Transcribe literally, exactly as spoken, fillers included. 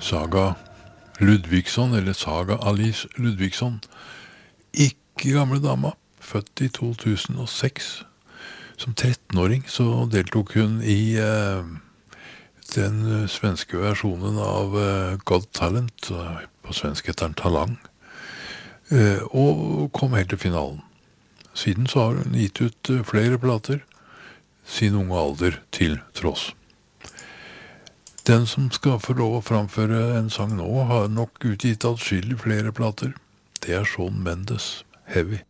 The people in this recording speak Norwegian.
Saga Ludvigsson, eller Saga Alice Ludvigsson. Ikke gamle dama, født i to tusen og seks. Som trettenåring så deltok hun i eh, den svenske versjonen av eh, God Talent, på svensk heter den Talang, eh, og kom helt til finalen. Siden så har hun gitt ut eh, flere plater, sin unge alder til tross. Den som skal få lov å framføre en sang nå, har nok utgitt atskillig flere plater. Det er Shawn Mendes, Heavy.